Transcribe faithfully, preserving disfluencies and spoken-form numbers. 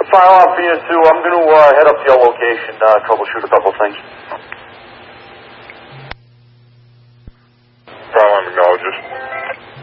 File out for you, too. I'm going to uh, head up to your location, uh, troubleshoot a couple things.